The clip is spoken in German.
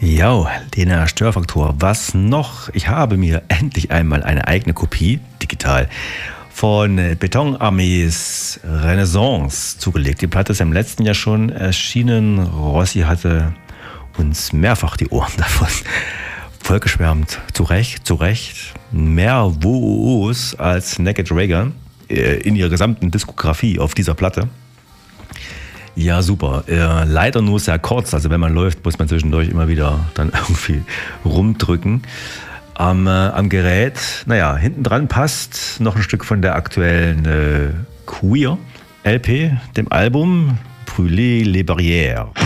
Jo, Lena Störfaktor. Was noch? Ich habe mir endlich einmal eine eigene Kopie, digital, von Betonarmees Renaissance zugelegt. Die Platte ist im letzten Jahr schon erschienen. Rossi hatte uns mehrfach die Ohren davon vollgeschwärmt. Zu Recht. Mehr Woos als Naked Raygun in ihrer gesamten Diskografie auf dieser Platte. Ja, super. Leider nur sehr kurz. Also wenn man läuft, muss man zwischendurch immer wieder dann irgendwie rumdrücken. Am Gerät, naja, hinten dran passt noch ein Stück von der aktuellen Queer LP, dem Album Brûler les Barrières.